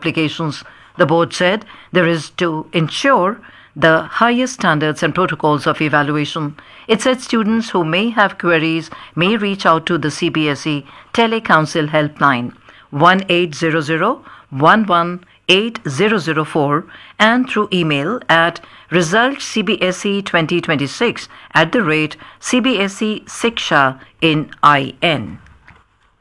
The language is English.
applications. The board said there is to ensure the highest standards and protocols of evaluation. It said students who may have queries may reach out to the CBSE Telecouncil helpline 1800 and through email at resultscbse2026 @cbsesiksha in IN.